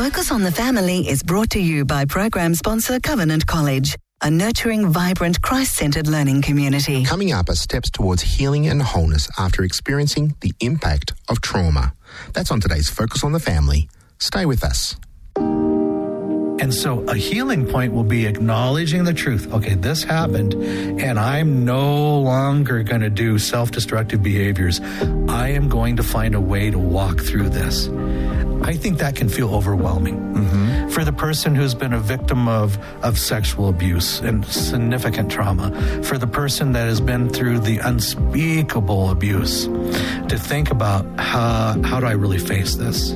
Focus on the Family is brought to you by program sponsor Covenant College, a nurturing, vibrant, Christ-centered learning community. Coming up are steps towards healing and wholeness after experiencing the impact of trauma. That's on today's Focus on the Family. Stay with us. And so a healing point will be acknowledging the truth. Okay, this happened, and I'm no longer going to do self-destructive behaviors. I am going to find a way to walk through this. I think that can feel overwhelming. Mm-hmm. For the person who's been a victim of sexual abuse and significant trauma, for the person that has been through the unspeakable abuse, to think about how do I really face this?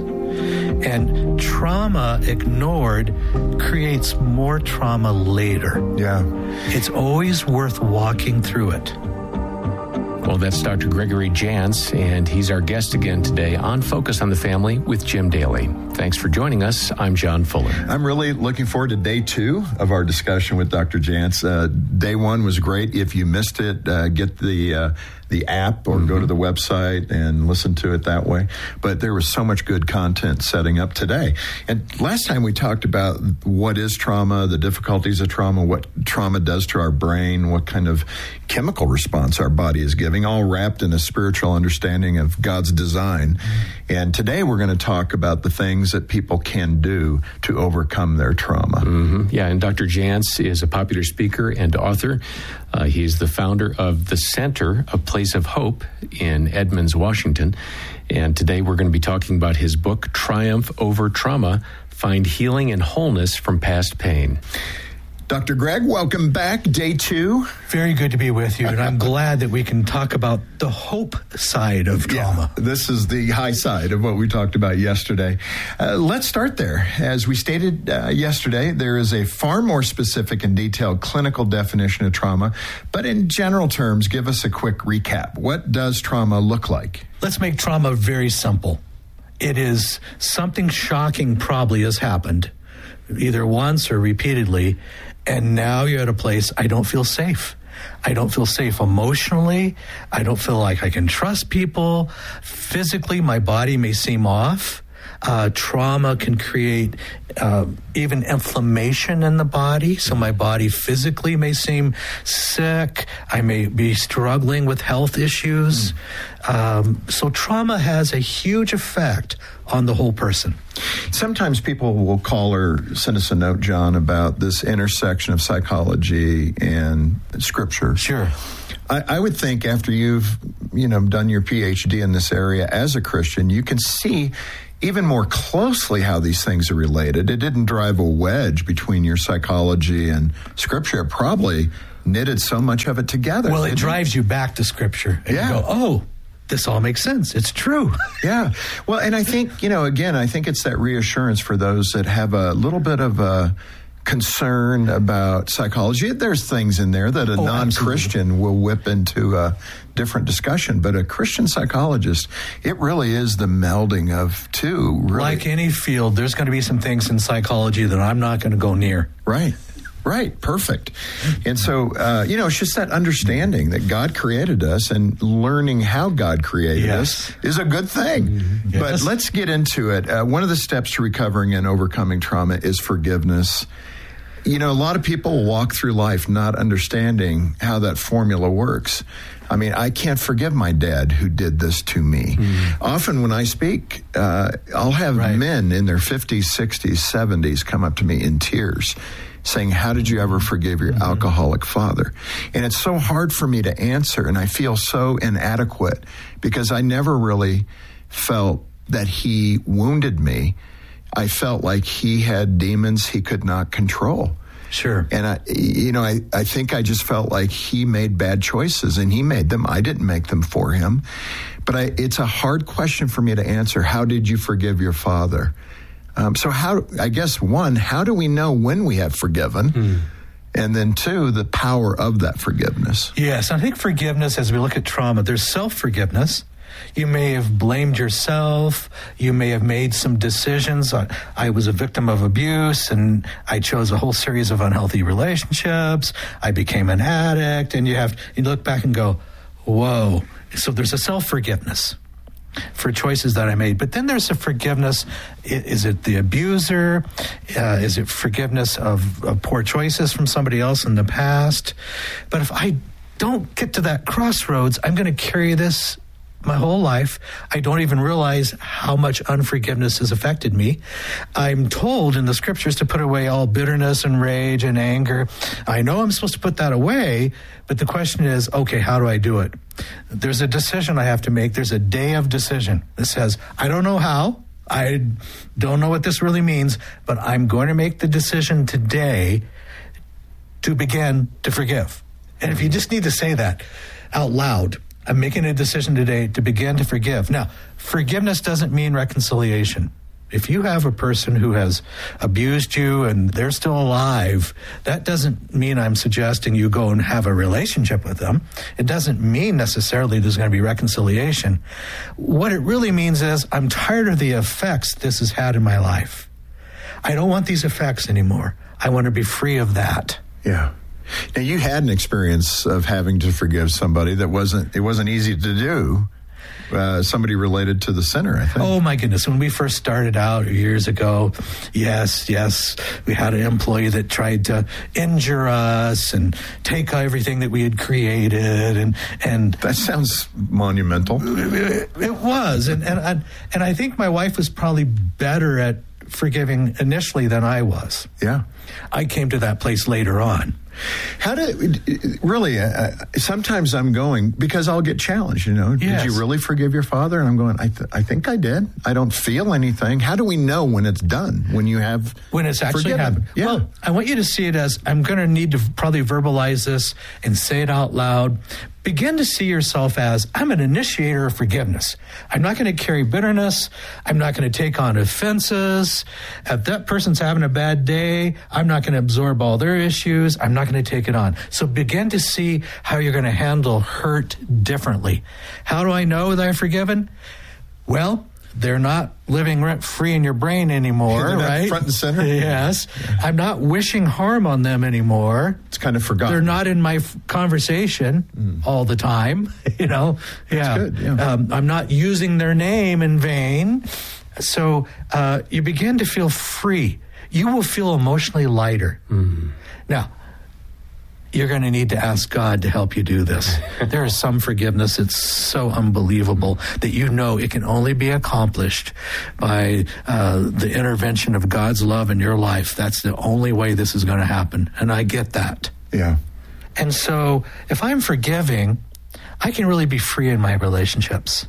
And trauma ignored creates more trauma later. Yeah. It's always worth walking through it. Well, that's Dr. Gregory Jantz, and he's our guest again today on Focus on the Family with Jim Daly. Thanks for joining us. I'm John Fuller. I'm really looking forward to day 2 of our discussion with Dr. Jantz. Day 1 was great. If you missed it, get the app or go to the website and listen to it that way. But there was so much good content setting up today. And last time we talked about what is trauma, the difficulties of trauma, what trauma does to our brain, what kind of chemical response our body is giving, all wrapped in a spiritual understanding of God's design. And today we're going to talk about the things that people can do to overcome their trauma. Yeah, and Dr. Jantz is a popular speaker and author. He's the founder of the Center, A Place of Hope in Edmonds, Washington. And today we're going to be talking about his book, Triumph Over Trauma, Find Healing and Wholeness from Past Pain. Dr. Greg, welcome back. Day 2. Very good to be with you, and I'm glad that we can talk about the hope side of trauma. Yeah, this is the high side of what we talked about yesterday. Let's start there. As we stated yesterday, there is a far more specific and detailed clinical definition of trauma, but in general terms, give us a quick recap. What does trauma look like? Let's make trauma very simple. It is something shocking probably has happened, either once or repeatedly, and now you're at a place, I don't feel safe. I don't feel safe emotionally. I don't feel like I can trust people. Physically, my body may seem off. Trauma can create even inflammation in the body, so my body physically may seem sick. I may be struggling with health issues. So trauma has a huge effect on the whole person. Sometimes people will call or send us a note, John, about this intersection of psychology and scripture. Sure. I would think after you've, done your PhD in this area as a Christian, you can see even more closely how these things are related. It didn't drive a wedge between your psychology and scripture. It probably knitted so much of it together. Well, it drives you back to scripture. And you go, oh, this all makes sense. It's true. Yeah. Well, and I think, again, I think it's that reassurance for those that have a little bit of a concern about psychology. There's things in there that a non-Christian absolutely will whip into a different discussion, but a Christian psychologist, it really is the melding of two. Really. Like any field, there's going to be some things in psychology that I'm not going to go near. Right, perfect. And so, it's just that understanding that God created us and learning how God created us is a good thing. Mm-hmm. Yes. But let's get into it. One of the steps to recovering and overcoming trauma is forgiveness. A lot of people walk through life not understanding how that formula works. I mean, I can't forgive my dad who did this to me. Mm-hmm. Often when I speak, I'll have men in their 50s, 60s, 70s come up to me in tears saying, how did you ever forgive your alcoholic father? And it's so hard for me to answer, and I feel so inadequate because I never really felt that he wounded me. I felt like he had demons he could not control. Sure. And I think I just felt like he made bad choices, and he made them. I didn't make them for him. But it's a hard question for me to answer. How did you forgive your father? So how do we know when we have forgiven? And then 2, the power of that forgiveness. Yes, I think forgiveness, as we look at trauma, there's self-forgiveness. You may have blamed yourself. You may have made some decisions. I was a victim of abuse, and I chose a whole series of unhealthy relationships. I became an addict, and you look back and go, whoa. So there's a self-forgiveness. for choices that I made. But then there's a forgiveness. Is it the abuser? Is it forgiveness of poor choices from somebody else in the past? But if I don't get to that crossroads, I'm going to carry this my whole life. I don't even realize how much unforgiveness has affected me. I'm told in the scriptures to put away all bitterness and rage and anger. I know I'm supposed to put that away, but the question is, okay, how do I do it? There's a decision I have to make. There's a day of decision that says, I don't know how. I don't know what this really means, but I'm going to make the decision today to begin to forgive. And if you just need to say that out loud, I'm making a decision today to begin to forgive. Now, forgiveness doesn't mean reconciliation. If you have a person who has abused you and they're still alive, that doesn't mean I'm suggesting you go and have a relationship with them. It doesn't mean necessarily there's going to be reconciliation. What it really means is I'm tired of the effects this has had in my life. I don't want these effects anymore. I want to be free of that. Yeah. Now, you had an experience of having to forgive somebody that wasn't easy to do. Somebody related to the center, I think. Oh, my goodness. When we first started out years ago, yes, we had an employee that tried to injure us and take everything that we had created. And that sounds monumental. It was. And I think my wife was probably better at forgiving initially than I was. Yeah. I came to that place later on. How sometimes I'm going, because I'll get challenged, Yes. Did you really forgive your father? And I'm going, I think I did. I don't feel anything. How do we know when it's done, when it's actually forgiven? happened? Yeah. Well, I want you to see it as, I'm going to need to probably verbalize this and say it out loud. Begin to see yourself as, I'm an initiator of forgiveness. I'm not going to carry bitterness. I'm not going to take on offenses. If that person's having a bad day, I'm not going to absorb all their issues. I'm not going to take it on. So begin to see how you're going to handle hurt differently. How do I know that I've forgiven? Well, they're not living rent-free in your brain anymore, they're not right? Front and center? Yes. Yeah. I'm not wishing harm on them anymore. It's kind of forgotten. They're not in my conversation all the time, Yeah. That's good, yeah. I'm not using their name in vain. So you begin to feel free. You will feel emotionally lighter. Now, you're going to need to ask God to help you do this. There is some forgiveness that's so unbelievable that it can only be accomplished by the intervention of God's love in your life. That's the only way this is going to happen. And I get that. Yeah. And so if I'm forgiving, I can really be free in my relationships.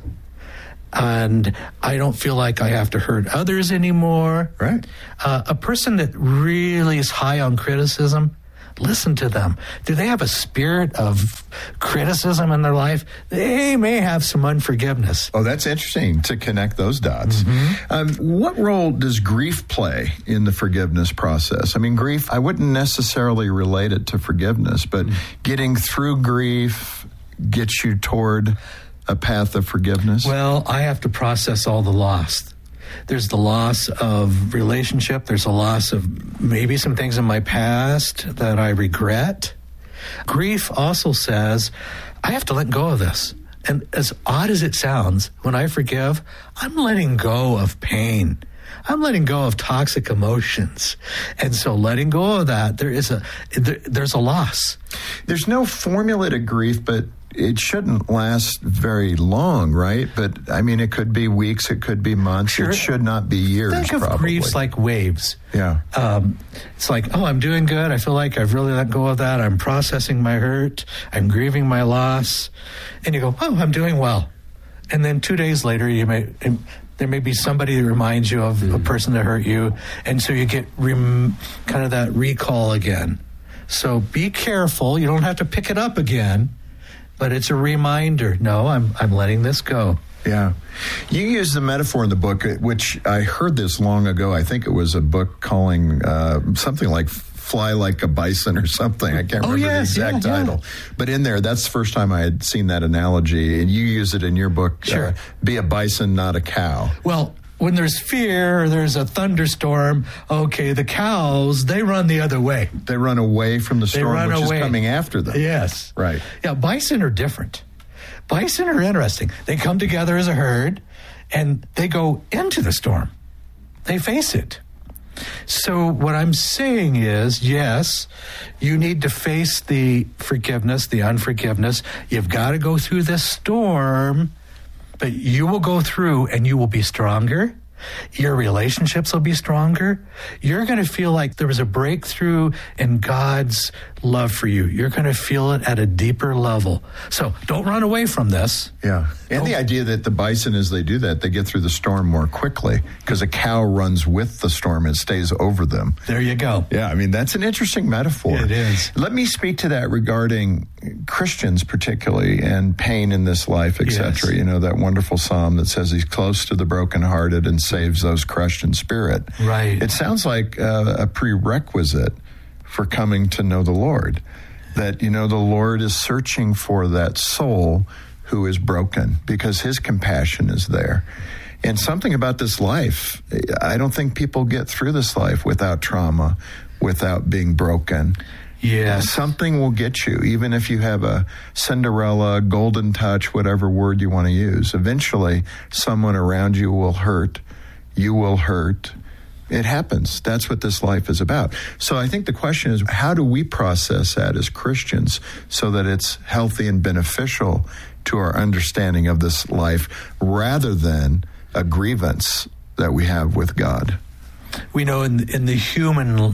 And I don't feel like I have to hurt others anymore. Right. A person that really is high on criticism, listen to them. Do they have a spirit of criticism in their life? They may have some unforgiveness. Oh, that's interesting to connect those dots. What role does grief play in the forgiveness process? I mean, grief, I wouldn't necessarily relate it to forgiveness, but getting through grief gets you toward a path of forgiveness? Well, I have to process all the loss. There's the loss of relationship. There's a loss of maybe some things in my past that I regret. Grief also says, I have to let go of this. And as odd as it sounds, when I forgive, I'm letting go of pain. I'm letting go of toxic emotions. And so letting go of that, there's a loss. There's no formula to grief, but it shouldn't last very long, right? But I mean, it could be weeks, it could be months. Sure. It should not be years. Think of probably. Griefs like waves. Yeah. It's like, I'm doing good. I feel like I've really let go of that. I'm processing my hurt. I'm grieving my loss. And you go, I'm doing well. And then 2 days later, there may be somebody that reminds you of a person that hurt you. And so you get kind of that recall again. So be careful. You don't have to pick it up again. But it's a reminder. No, I'm letting this go. Yeah. You use the metaphor in the book, which I heard this long ago. I think it was a book calling something like Fly Like a Bison or something. I can't remember the exact title. But in there, that's the first time I had seen that analogy. And you use it in your book. Sure. Be a bison, not a cow. Well, when there's fear or there's a thunderstorm, the cows, they run the other way. They run away from the storm, which is coming after them. Yes. Right. Yeah, bison are different. Bison are interesting. They come together as a herd. and they go into the storm. They face it. So what I'm saying is, yes, you need to face the forgiveness, the unforgiveness. You've got to go through this storm, but you will go through and you will be stronger. Your relationships will be stronger. You're going to feel like there was a breakthrough in God's love for you. You're going to feel it at a deeper level. So don't run away from this. Yeah. And the idea that the bison, as they do that, they get through the storm more quickly because a cow runs with the storm and stays over them. There you go. Yeah, I mean, that's an interesting metaphor. It is. Let me speak to that regarding Christians particularly and pain in this life, etc. Yes. You know, that wonderful psalm that says he's close to the brokenhearted and saves those crushed in spirit. Right. It sounds like a prerequisite for coming to know the Lord. That, you know, the Lord is searching for that soul who is broken because his compassion is there. And something about this life, I don't think people get through this life without trauma, without being broken. Yeah. Something will get you, even if you have a Cinderella, golden touch, whatever word you want to use. Eventually, someone around you will hurt. You will hurt. It happens. That's what this life is about. So I think the question is, how do we process that as Christians so that it's healthy and beneficial to our understanding of this life rather than a grievance that we have with God? We know in the human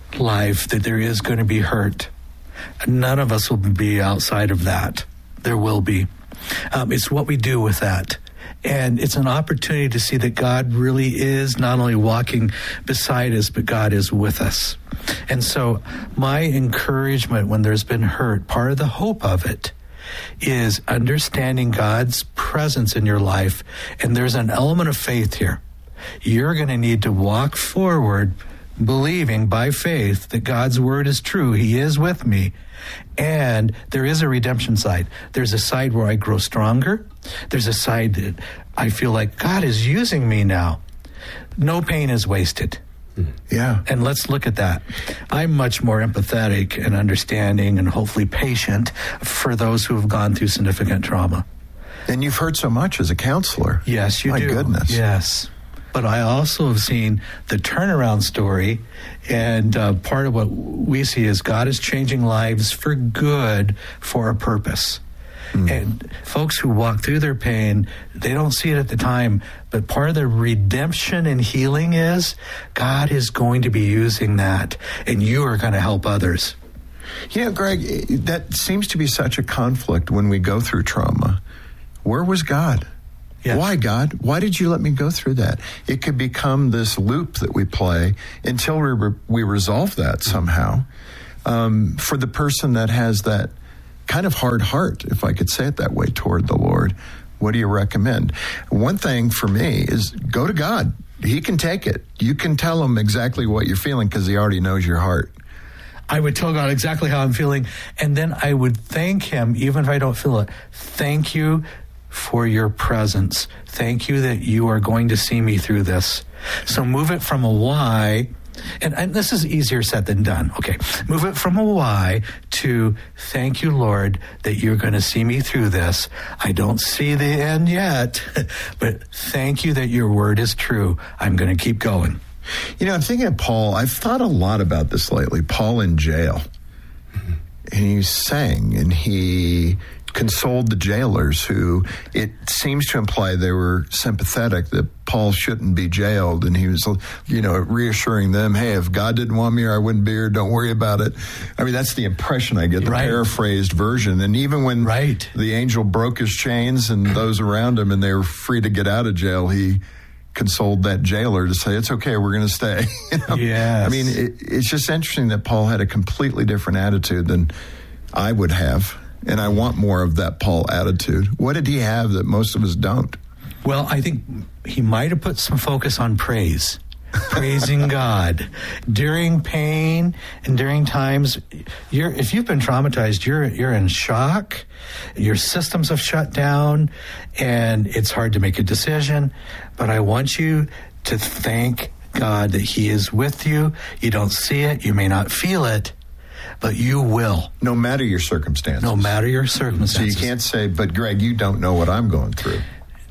life that there is going to be hurt. None of us will be outside of that. There will be. It's what we do with that. And it's an opportunity to see that God really is not only walking beside us, but God is with us. And so my encouragement when there's been hurt, part of the hope of it is understanding God's presence in your life. And there's an element of faith here. You're going to need to walk forward believing by faith that God's word is true. He is with me. And there is a redemption side. There's a side where I grow stronger. There's a side that I feel like God is using me now. No pain is wasted. Yeah. And let's look at that. I'm much more empathetic and understanding and hopefully patient for those who have gone through significant trauma. And you've heard so much as a counselor. Yes, you do. My goodness. Yes. But I also have seen the turnaround story, and part of what we see is God is changing lives for good, for a purpose. And folks who walk through their pain, they don't see it at the time, but part of the redemption and healing is God is going to be using that, and you are going to help others. You know, Greg, that seems to be such a conflict when we go through trauma. Where was God? Yeah. Why, God? Why did you let me go through that? It could become this loop that we play until we resolve that somehow. For the person that has that kind of hard heart, if I could say it that way, toward the Lord, what do you recommend? One thing for me is go to God. He can take it. You can tell him exactly what you're feeling because he already knows your heart. I would tell God exactly how I'm feeling, and then I would thank him, even if I don't feel it. Thank you for your presence. Thank you that you are going to see me through this. So move it from a why, and this is easier said than done. Okay, move it from a why to thank you, Lord, that you're going to see me through this. I don't see the end yet, but thank you that your word is true. I'm going to keep going. You know, I'm thinking of Paul. I've thought a lot about this lately. Paul in jail. And he sang and he consoled the jailers who it seems to imply they were sympathetic that Paul shouldn't be jailed. And he was, you know, reassuring them, hey, if God didn't want me here, I wouldn't be here. Don't worry about it. I mean, that's the impression I get, the paraphrased version. And even when the angel broke his chains and those around him and they were free to get out of jail, he consoled that jailer to say, it's okay, we're going to stay. You know? Yes. I mean, it's just interesting that Paul had a completely different attitude than I would have. And I want more of that Paul attitude. What did he have that most of us don't? Well, I think he might have put some focus on praise. Praising God. During pain and during times, if you've been traumatized, you're in shock. Your systems have shut down, and it's hard to make a decision. But I want you to thank God that he is with you. You don't see it. You may not feel it, but you will. No matter your circumstances. No matter your circumstances. So you can't say, but Greg, you don't know what I'm going through.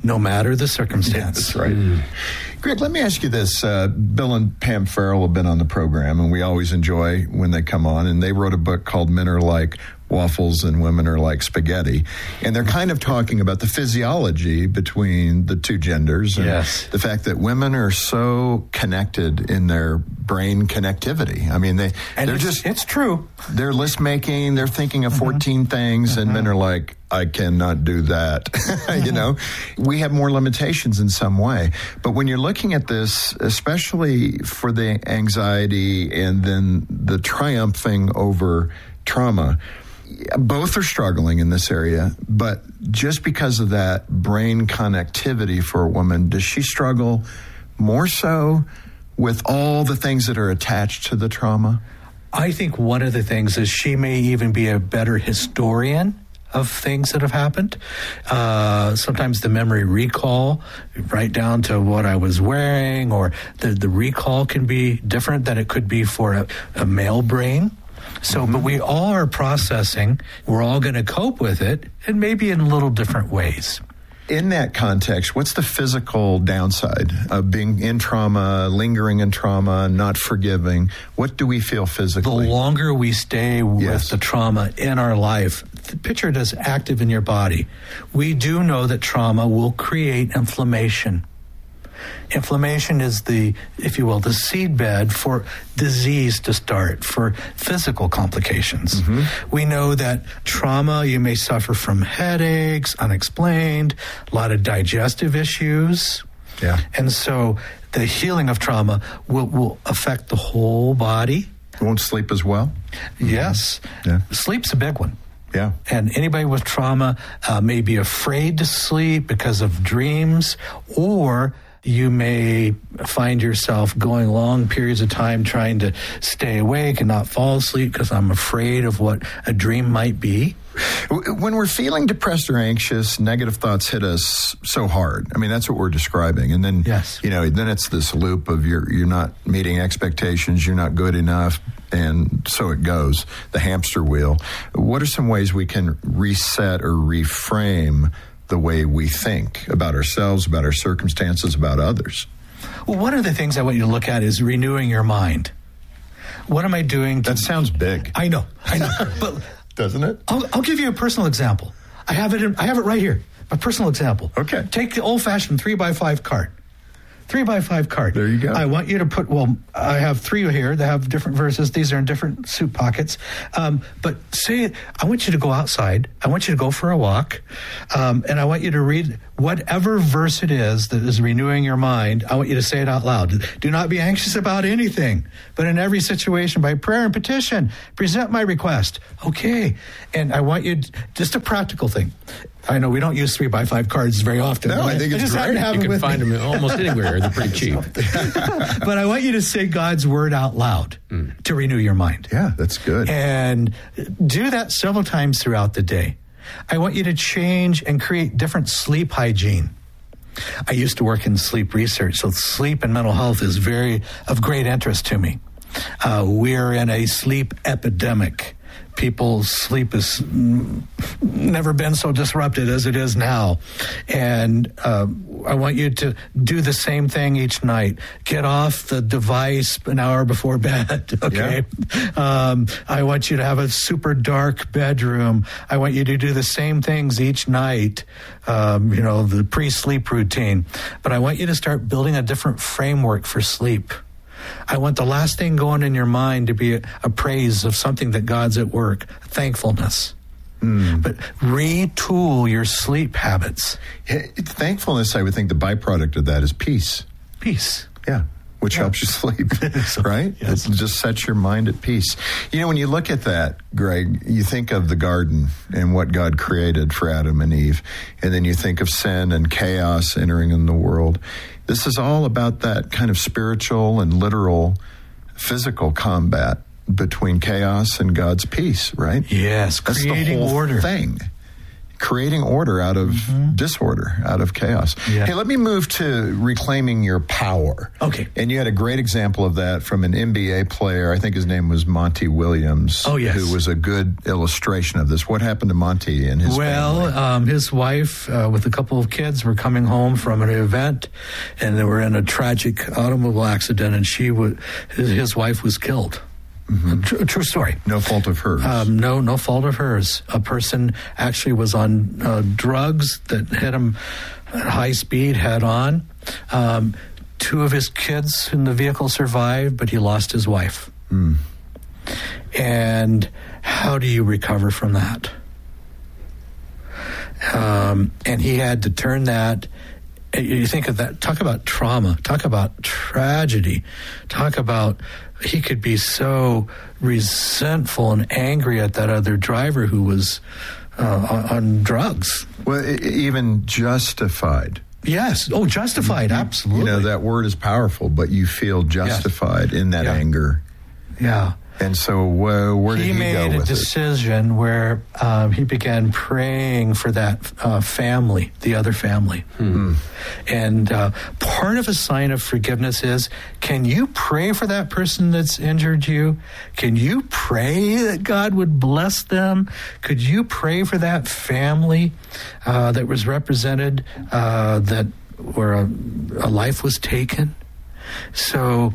no matter the circumstance. That's right. Greg, let me ask you this. Bill and Pam Farrell have been on the program, and we always enjoy when they come on, and they wrote a book called Men Are Like Waffles and Women Are Like Spaghetti. And they're kind of talking about the physiology between the two genders. And the fact that women are so connected in their brain connectivity. I mean, it's true. They're list making, they're thinking of 14 things, and men are like, I cannot do that. You know, we have more limitations in some way. But when you're looking at this, especially for the anxiety and then the triumphing over trauma, both are struggling in this area, but just because of that brain connectivity for a woman, does she struggle more so with all the things that are attached to the trauma? I think one of the things is she may even be a better historian of things that have happened. Sometimes the memory recall, right down to what I was wearing, or the recall can be different than it could be for a male brain. So, but we all are processing. We're all going to cope with it, and maybe in little different ways. In that context, what's the physical downside of being in trauma, lingering in trauma, not forgiving? What do we feel physically? The longer we stay with the trauma in our life, picture it as active in your body. We do know that trauma will create inflammation. Inflammation is the, if you will, the seedbed for disease to start, for physical complications. We know that trauma, you may suffer from headaches, unexplained, a lot of digestive issues. And so the healing of trauma will affect the whole body. Won't sleep as well? Yes. Sleep's a big one. Yeah. And anybody with trauma may be afraid to sleep because of dreams, or you may find yourself going long periods of time trying to stay awake and not fall asleep because I'm afraid of what a dream might be. When we're feeling depressed or anxious, negative thoughts hit us so hard. I mean, that's what we're describing. And then, you know, then it's this loop of you're not meeting expectations, you're not good enough, and so it goes, the hamster wheel. What are some ways we can reset or reframe the way we think about ourselves, about our circumstances, about others? Well, one of the things I want you to look at is renewing your mind. What am I doing? That sounds big. I know. But doesn't it? I'll give you a personal example. I have it right here. A personal example. Okay. Take the old-fashioned 3x5 card. 3x5 card. There you go. I want you to put, I have 3 here that have different verses. These are in different soup pockets. But say, I want you to go outside. I want you to go for a walk. And I want you to read whatever verse it is that is renewing your mind. I want you to say it out loud. Do not be anxious about anything, but in every situation, by prayer and petition, present my request. Okay. And I want you, just a practical thing. I know we don't use 3x5 cards very often. No, I think it's great. You can find them almost anywhere. They're pretty cheap. But I want you to say God's word out loud to renew your mind. Yeah, that's good. And do that several times throughout the day. I want you to change and create different sleep hygiene. I used to work in sleep research, so sleep and mental health is of great interest to me. We're in a sleep epidemic. People's sleep has never been so disrupted as it is now. And I want you to do the same thing each night. Get off the device an hour before bed, okay? Yeah. I want you to have a super dark bedroom. I want you to do the same things each night, the pre-sleep routine. But I want you to start building a different framework for sleep. I want the last thing going in your mind to be a praise of something that God's at work, thankfulness. But retool your sleep habits. Thankfulness, I would think the byproduct of that is peace. Peace. Yeah, which helps you sleep, right? Yes. It just sets your mind at peace. You know, when you look at that, Greg, you think of the garden and what God created for Adam and Eve, and then you think of sin and chaos entering in the world. This is all about that kind of spiritual and literal physical combat between chaos and God's peace, right? Yes, that's creating the whole order. Thing. creating order out of disorder, out of chaos. Yeah. Hey, let me move to reclaiming your power. Okay. And you had a great example of that from an NBA player. I think his name was Monty Williams. Oh, yes. Who was a good illustration of this. What happened to Monty and his family? His wife, with a couple of kids, were coming home from an event, and they were in a tragic automobile accident, and his wife was killed. True story. No fault of hers. No fault of hers. A person actually was on drugs that hit him at high speed head on. 2 of his kids in the vehicle survived, but he lost his wife. And how do you recover from that? And he had to turn that. You think of that, talk about trauma, talk about tragedy, talk about he could be so resentful and angry at that other driver who was on drugs. Well, even justified. Yes. Oh, justified. Absolutely. You know, that word is powerful, but you feel justified in that anger. Yeah. And so where did he go with it? He made a decision where he began praying for that family, the other family. And part of a sign of forgiveness is, can you pray for that person that's injured you? Can you pray that God would bless them? Could you pray for that family that was represented, where a life was taken? So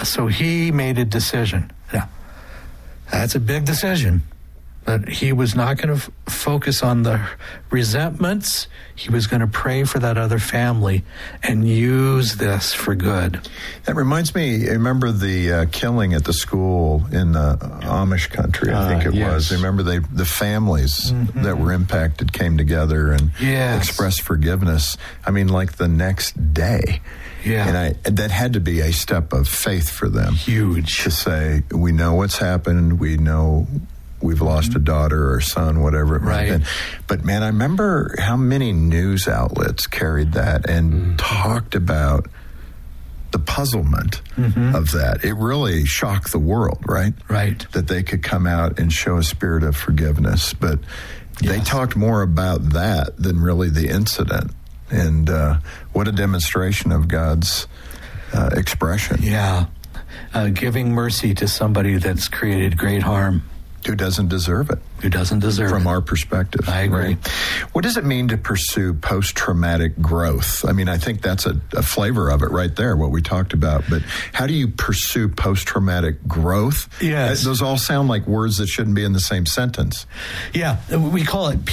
he made a decision. Now, that's a big decision, but he was not going to focus on the resentments. He was going to pray for that other family and use this for good. That reminds me, remember the killing at the school in the Amish country, I think it was. Remember the families that were impacted came together and expressed forgiveness. I mean, like the next day. Yeah. And that had to be a step of faith for them. Huge. To say, we know what's happened, we know we've lost a daughter or son, whatever it might have been. But man, I remember how many news outlets carried that and talked about the puzzlement of that. It really shocked the world, right? Right. That they could come out and show a spirit of forgiveness. But they talked more about that than really the incident. And what a demonstration of God's expression. Yeah. Giving mercy to somebody that's created great harm. Who doesn't deserve it. Who doesn't deserve it. From our perspective. I agree. Right? What does it mean to pursue post-traumatic growth? I mean, I think that's a flavor of it right there, what we talked about. But how do you pursue post-traumatic growth? Yes. Those all sound like words that shouldn't be in the same sentence. Yeah. We call it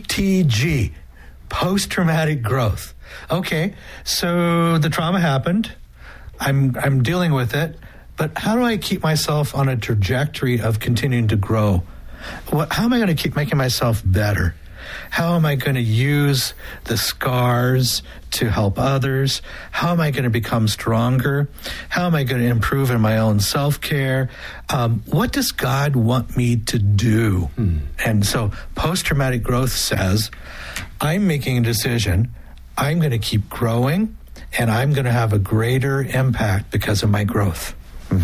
PTG. Post-traumatic growth. Okay, so the trauma happened. I'm dealing with it, but how do I keep myself on a trajectory of continuing to grow? How am I going to keep making myself better? How am I going to use the scars to help others? How am I going to become stronger? How am I going to improve in my own self-care? What does God want me to do? And so post-traumatic growth says, I'm making a decision. I'm going to keep growing, and I'm going to have a greater impact because of my growth.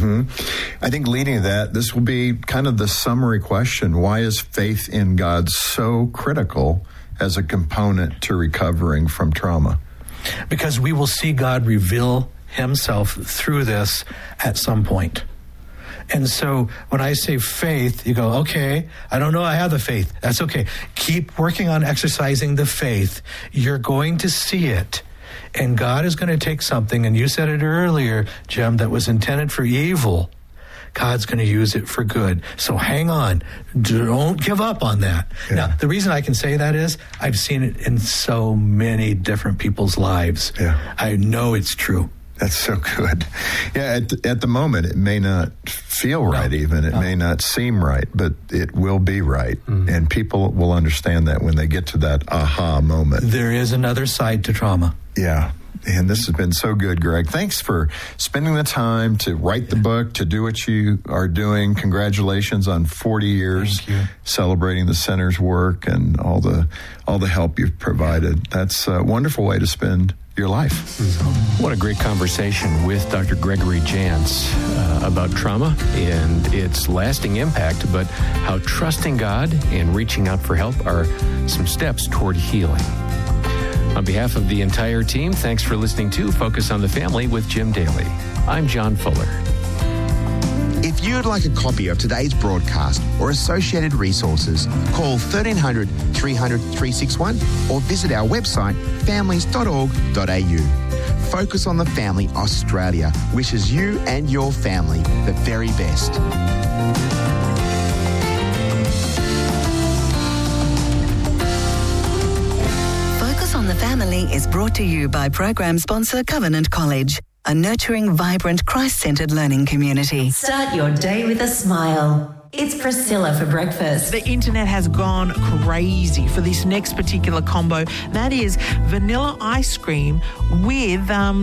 I think leading to that, this will be kind of the summary question. Why is faith in God so critical as a component to recovering from trauma? Because we will see God reveal himself through this at some point. And so when I say faith, you go, okay, I don't know I have the faith. That's okay. Keep working on exercising the faith. You're going to see it. And God is going to take something, and you said it earlier, Jim, that was intended for evil. God's going to use it for good. So hang on. Don't give up on that. Yeah. Now, the reason I can say that is I've seen it in so many different people's lives. Yeah. I know it's true. That's so good. Yeah, at the moment, it may not feel right even. It may not seem right, but it will be right. And people will understand that when they get to that aha moment. There is another side to trauma. Yeah. And this has been so good, Greg. Thanks for spending the time to write the book, to do what you are doing. Congratulations on 40 years celebrating the center's work and all the help you've provided. That's a wonderful way to spend your life. What a great conversation with Dr. Gregory Jantz about trauma and its lasting impact, but how trusting God and reaching out for help are some steps toward healing. On behalf of the entire team, thanks for listening to Focus on the Family with Jim Daly. I'm John Fuller. If you'd like a copy of today's broadcast or associated resources, call 1300 300 361 or visit our website families.org.au. Focus on the Family Australia wishes you and your family the very best. Focus on the Family is brought to you by program sponsor Covenant College, a nurturing, vibrant, Christ-centered learning community. Start your day with a smile. It's Priscilla for breakfast. The internet has gone crazy for this next particular combo. That is vanilla ice cream with,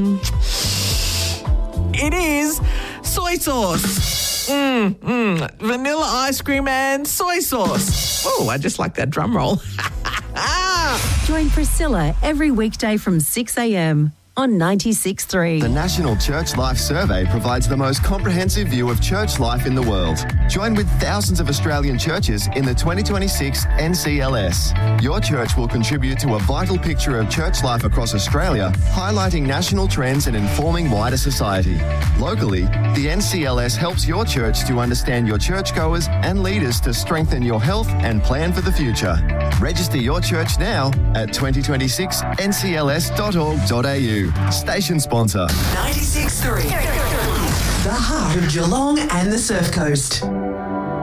it is soy sauce. Vanilla ice cream and soy sauce. Oh, I just like that drum roll. Join Priscilla every weekday from 6 a.m. on 96.3. The National Church Life Survey provides the most comprehensive view of church life in the world. Join with thousands of Australian churches in the 2026 NCLS. Your church will contribute to a vital picture of church life across Australia, highlighting national trends and informing wider society. Locally, the NCLS helps your church to understand your churchgoers and leaders to strengthen your health and plan for the future. Register your church now at 2026ncls.org.au. Station sponsor 96.3, the heart of Geelong and the Surf Coast.